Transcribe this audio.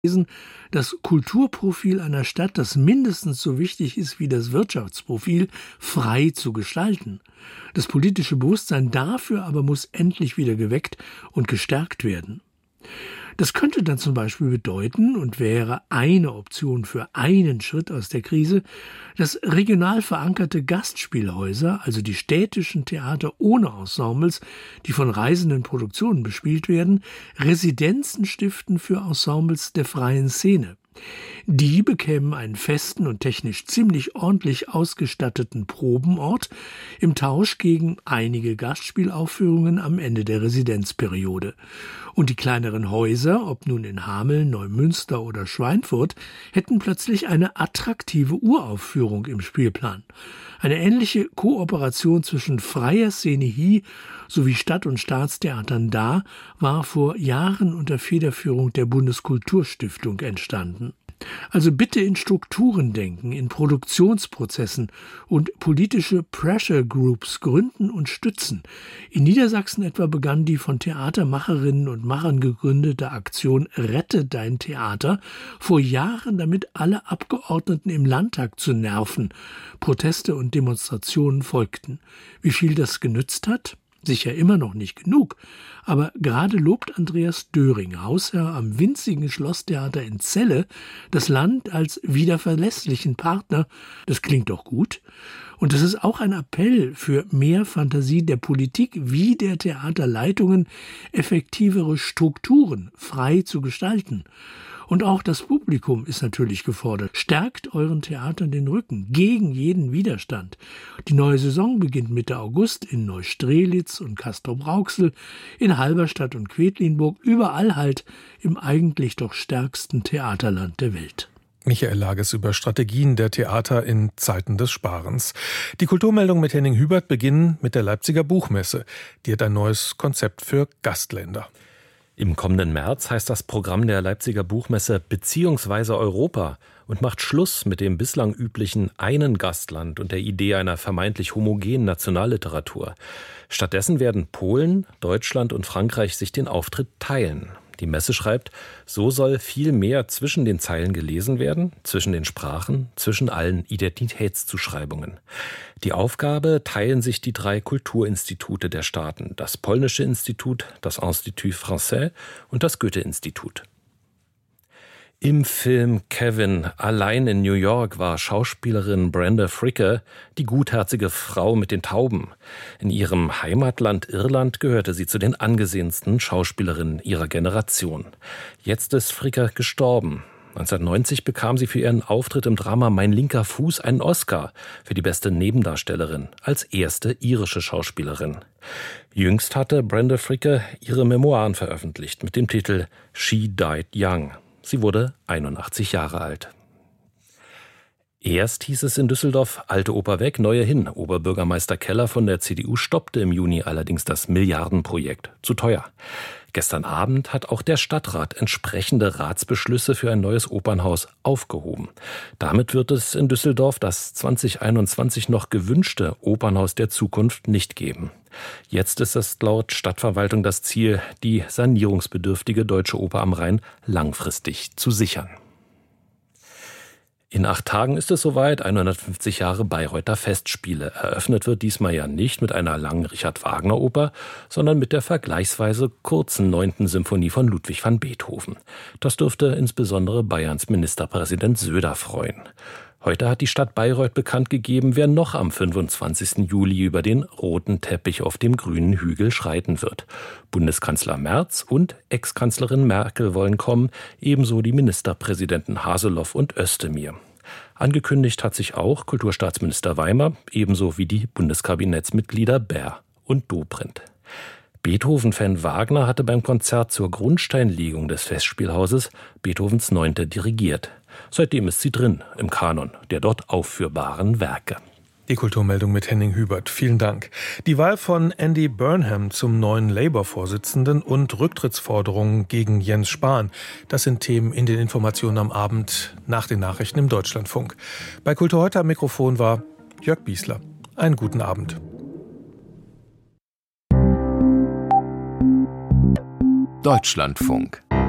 das Kulturprofil einer Stadt, das mindestens so wichtig ist wie das Wirtschaftsprofil, frei zu gestalten. Das politische Bewusstsein dafür aber muss endlich wieder geweckt und gestärkt werden. Das könnte dann zum Beispiel bedeuten und wäre eine Option für einen Schritt aus der Krise, dass regional verankerte Gastspielhäuser, also die städtischen Theater ohne Ensembles, die von reisenden Produktionen bespielt werden, Residenzen stiften für Ensembles der freien Szene. Die bekämen einen festen und technisch ziemlich ordentlich ausgestatteten Probenort im Tausch gegen einige Gastspielaufführungen am Ende der Residenzperiode. Und die kleineren Häuser, ob nun in Hameln, Neumünster oder Schweinfurt, hätten plötzlich eine attraktive Uraufführung im Spielplan. Eine ähnliche Kooperation zwischen freier Szene hier sowie Stadt- und Staatstheatern da war vor Jahren unter Federführung der Bundeskulturstiftung entstanden. Also bitte in Strukturen denken, in Produktionsprozessen und politische Pressure Groups gründen und stützen. In Niedersachsen etwa begann die von Theatermacherinnen und Machern gegründete Aktion Rette dein Theater vor Jahren damit alle Abgeordneten im Landtag zu nerven. Proteste und Demonstrationen folgten. Wie viel das genützt hat? Sicher immer noch nicht genug, aber gerade lobt Andreas Döring, Hausherr am winzigen Schlosstheater in Celle, das Land als wieder verlässlichen Partner. Das klingt doch gut. Und das ist auch ein Appell für mehr Fantasie der Politik wie der Theaterleitungen, effektivere Strukturen frei zu gestalten. Und auch das Publikum ist natürlich gefordert. Stärkt euren Theatern den Rücken gegen jeden Widerstand. Die neue Saison beginnt Mitte August in Neustrelitz und Castrop-Rauxel, in Halberstadt und Quedlinburg, überall halt im eigentlich doch stärksten Theaterland der Welt. Michael Lages über Strategien der Theater in Zeiten des Sparens. Die Kulturmeldung mit Henning Hubert beginnen mit der Leipziger Buchmesse. Die hat ein neues Konzept für Gastländer. Im kommenden März heißt das Programm der Leipziger Buchmesse beziehungsweise Europa und macht Schluss mit dem bislang üblichen einen Gastland und der Idee einer vermeintlich homogenen Nationalliteratur. Stattdessen werden Polen, Deutschland und Frankreich sich den Auftritt teilen. Die Messe schreibt, so soll viel mehr zwischen den Zeilen gelesen werden, zwischen den Sprachen, zwischen allen Identitätszuschreibungen. Die Aufgabe teilen sich die 3 Kulturinstitute der Staaten, das Polnische Institut, das Institut Français und das Goethe-Institut. Im Film Kevin allein in New York war Schauspielerin Brenda Fricker die gutherzige Frau mit den Tauben. In ihrem Heimatland Irland gehörte sie zu den angesehensten Schauspielerinnen ihrer Generation. Jetzt ist Fricker gestorben. 1990 bekam sie für ihren Auftritt im Drama Mein linker Fuß einen Oscar für die beste Nebendarstellerin, als erste irische Schauspielerin. Jüngst hatte Brenda Fricker ihre Memoiren veröffentlicht mit dem Titel She Died Young. Sie wurde 81 Jahre alt. Erst hieß es in Düsseldorf, alte Oper weg, neue hin. Oberbürgermeister Keller von der CDU stoppte im Juni allerdings das Milliardenprojekt. Zu teuer. Gestern Abend hat auch der Stadtrat entsprechende Ratsbeschlüsse für ein neues Opernhaus aufgehoben. Damit wird es in Düsseldorf das 2021 noch gewünschte Opernhaus der Zukunft nicht geben. Jetzt ist es laut Stadtverwaltung das Ziel, die sanierungsbedürftige Deutsche Oper am Rhein langfristig zu sichern. In 8 Tagen ist es soweit, 150 Jahre Bayreuther Festspiele. Eröffnet wird diesmal ja nicht mit einer langen Richard-Wagner-Oper, sondern mit der vergleichsweise kurzen 9. Symphonie von Ludwig van Beethoven. Das dürfte insbesondere Bayerns Ministerpräsident Söder freuen. Heute hat die Stadt Bayreuth bekannt gegeben, wer noch am 25. Juli über den roten Teppich auf dem grünen Hügel schreiten wird. Bundeskanzler Merz und Ex-Kanzlerin Merkel wollen kommen, ebenso die Ministerpräsidenten Haseloff und Özdemir. Angekündigt hat sich auch Kulturstaatsminister Weimer, ebenso wie die Bundeskabinettsmitglieder Baer und Dobrindt. Beethoven-Fan Wagner hatte beim Konzert zur Grundsteinlegung des Festspielhauses Beethovens 9. dirigiert. Seitdem ist sie drin im Kanon der dort aufführbaren Werke. Die Kulturmeldung mit Henning Hubert. Vielen Dank. Die Wahl von Andy Burnham zum neuen Labour-Vorsitzenden und Rücktrittsforderungen gegen Jens Spahn. Das sind Themen in den Informationen am Abend nach den Nachrichten im Deutschlandfunk. Bei Kultur heute am Mikrofon war Jörg Biesler. Einen guten Abend. Deutschlandfunk.